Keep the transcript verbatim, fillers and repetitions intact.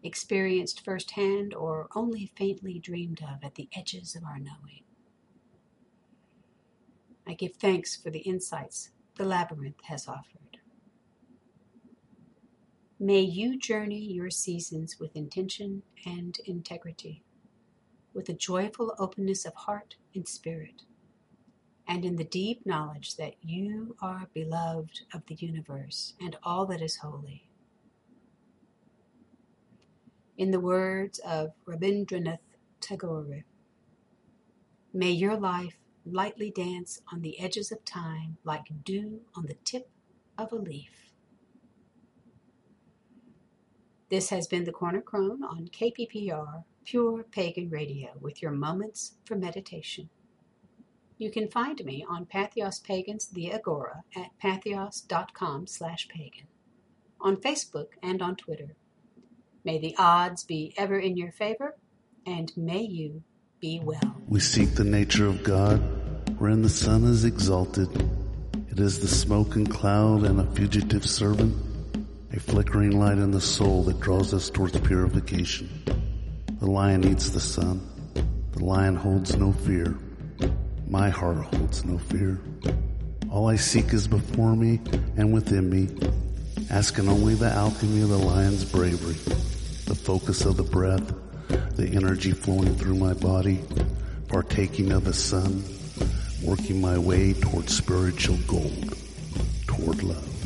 experienced firsthand or only faintly dreamed of at the edges of our knowing. I give thanks for the insights the labyrinth has offered. May you journey your seasons with intention and integrity, with a joyful openness of heart and spirit, and in the deep knowledge that you are beloved of the universe and all that is holy. In the words of Rabindranath Tagore, may your life lightly dance on the edges of time like dew on the tip of a leaf. This has been the Corner Crone on K P P R, Pure Pagan Radio, with your moments for meditation. You can find me on Patheos Pagans, the Agora, at patheos.com slash pagan, on Facebook and on Twitter. May the odds be ever in your favor, and may you be well. We seek the nature of God, wherein the sun is exalted. It is the smoke and cloud and a fugitive servant, a flickering light in the soul that draws us towards purification. The lion eats the sun. The lion holds no fear. My heart holds no fear. All I seek is before me and within me, asking only the alchemy of the lion's bravery, the focus of the breath, the energy flowing through my body, partaking of the sun, working my way toward spiritual gold, toward love.